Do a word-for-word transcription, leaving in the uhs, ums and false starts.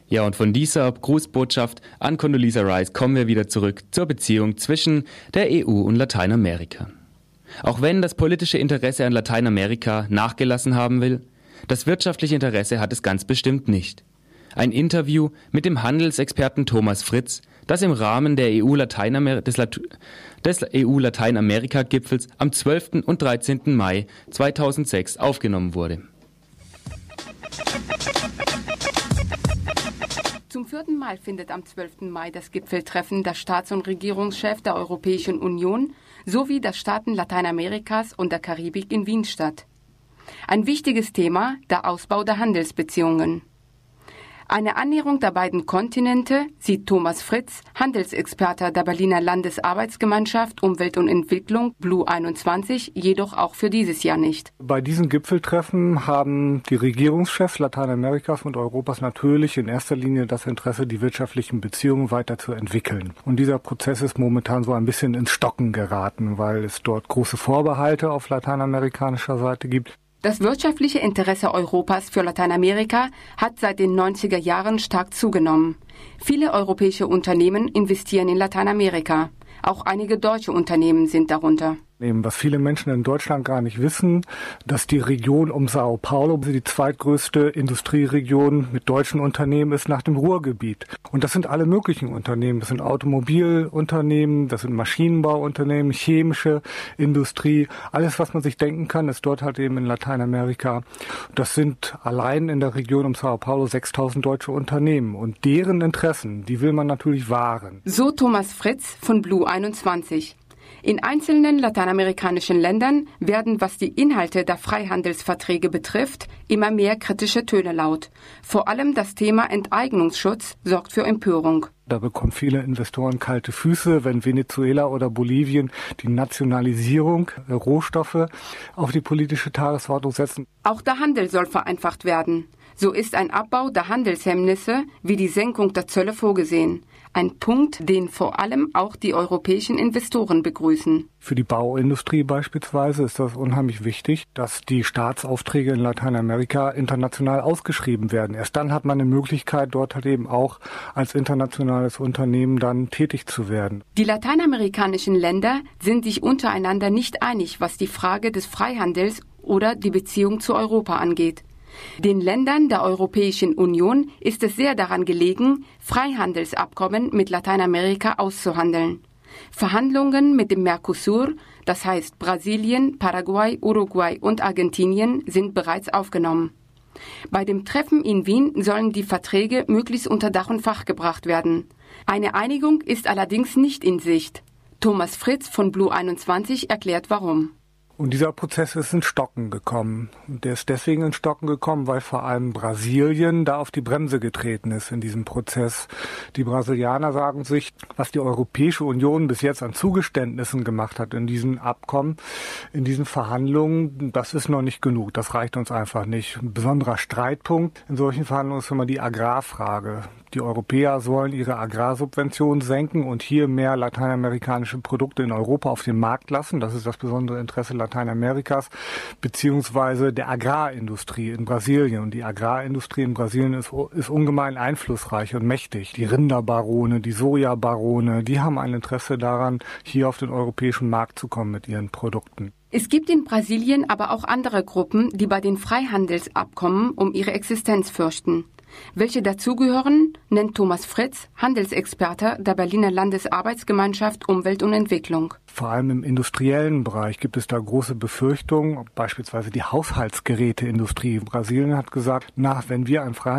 Ja, und von dieser Grußbotschaft an Condoleezza Rice kommen wir wieder zurück zur Beziehung zwischen der E U und Lateinamerika. Auch wenn das politische Interesse an Lateinamerika nachgelassen haben will, das wirtschaftliche Interesse hat es ganz bestimmt nicht. Ein Interview mit dem Handelsexperten Thomas Fritz, das im Rahmen der E U-Lateinamer- des, Lat- des E U-Lateinamerika-Gipfels am zwölften und dreizehnten Mai zweitausendsechs aufgenommen wurde. Zum vierten Mal findet am zwölften Mai das Gipfeltreffen der Staats- und Regierungschefs der Europäischen Union sowie der Staaten Lateinamerikas und der Karibik in Wien statt. Ein wichtiges Thema, der Ausbau der Handelsbeziehungen. Eine Annäherung der beiden Kontinente sieht Thomas Fritz, Handelsexperte der Berliner Landesarbeitsgemeinschaft Umwelt und Entwicklung B L U einundzwanzig, jedoch auch für dieses Jahr nicht. Bei diesen Gipfeltreffen haben die Regierungschefs Lateinamerikas und Europas natürlich in erster Linie das Interesse, die wirtschaftlichen Beziehungen weiterzuentwickeln. Und dieser Prozess ist momentan so ein bisschen ins Stocken geraten, weil es dort große Vorbehalte auf lateinamerikanischer Seite gibt. Das wirtschaftliche Interesse Europas für Lateinamerika hat seit den neunziger Jahren stark zugenommen. Viele europäische Unternehmen investieren in Lateinamerika. Auch einige deutsche Unternehmen sind darunter. Was viele Menschen in Deutschland gar nicht wissen, dass die Region um Sao Paulo die zweitgrößte Industrieregion mit deutschen Unternehmen ist nach dem Ruhrgebiet. Und das sind alle möglichen Unternehmen. Das sind Automobilunternehmen, das sind Maschinenbauunternehmen, chemische Industrie. Alles, was man sich denken kann, ist dort halt eben in Lateinamerika. Das sind allein in der Region um Sao Paulo sechstausend deutsche Unternehmen. Und deren Interessen, die will man natürlich wahren. So Thomas Fritz von B L U einundzwanzig. In einzelnen lateinamerikanischen Ländern werden, was die Inhalte der Freihandelsverträge betrifft, immer mehr kritische Töne laut. Vor allem das Thema Enteignungsschutz sorgt für Empörung. Da bekommen viele Investoren kalte Füße, wenn Venezuela oder Bolivien die Nationalisierung der Rohstoffe auf die politische Tagesordnung setzen. Auch der Handel soll vereinfacht werden. So ist ein Abbau der Handelshemmnisse wie die Senkung der Zölle vorgesehen. Ein Punkt, den vor allem auch die europäischen Investoren begrüßen. Für die Bauindustrie beispielsweise ist das unheimlich wichtig, dass die Staatsaufträge in Lateinamerika international ausgeschrieben werden. Erst dann hat man eine Möglichkeit, dort halt eben auch als internationales Unternehmen dann tätig zu werden. Die lateinamerikanischen Länder sind sich untereinander nicht einig, was die Frage des Freihandels oder die Beziehung zu Europa angeht. Den Ländern der Europäischen Union ist es sehr daran gelegen, Freihandelsabkommen mit Lateinamerika auszuhandeln. Verhandlungen mit dem Mercosur, das heißt Brasilien, Paraguay, Uruguay und Argentinien, sind bereits aufgenommen. Bei dem Treffen in Wien sollen die Verträge möglichst unter Dach und Fach gebracht werden. Eine Einigung ist allerdings nicht in Sicht. Thomas Fritz von B L U einundzwanzig erklärt warum. Und dieser Prozess ist ins Stocken gekommen. Und der ist deswegen ins Stocken gekommen, weil vor allem Brasilien da auf die Bremse getreten ist in diesem Prozess. Die Brasilianer sagen sich, was die Europäische Union bis jetzt an Zugeständnissen gemacht hat in diesen Abkommen, in diesen Verhandlungen, das ist noch nicht genug. Das reicht uns einfach nicht. Ein besonderer Streitpunkt in solchen Verhandlungen ist immer die Agrarfrage. Die Europäer sollen ihre Agrarsubventionen senken und hier mehr lateinamerikanische Produkte in Europa auf den Markt lassen. Das ist das besondere Interesse Lateinamerikas, beziehungsweise der Agrarindustrie in Brasilien. Und die Agrarindustrie in Brasilien ist, ist ungemein einflussreich und mächtig. Die Rinderbarone, die Sojabarone, die haben ein Interesse daran, hier auf den europäischen Markt zu kommen mit ihren Produkten. Es gibt in Brasilien aber auch andere Gruppen, die bei den Freihandelsabkommen um ihre Existenz fürchten. Welche dazugehören, nennt Thomas Fritz, Handelsexperte der Berliner Landesarbeitsgemeinschaft Umwelt und Entwicklung. Vor allem im industriellen Bereich gibt es da große Befürchtungen, beispielsweise die Haushaltsgeräteindustrie. Brasilien hat gesagt, na, wenn wir ein Freihandelsabkommen